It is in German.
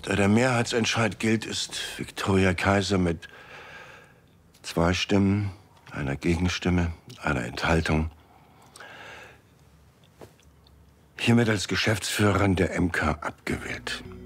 Da der Mehrheitsentscheid gilt, ist Viktoria Kaiser mit 2 Stimmen, einer Gegenstimme, einer Enthaltung hiermit als Geschäftsführerin der MK abgewählt.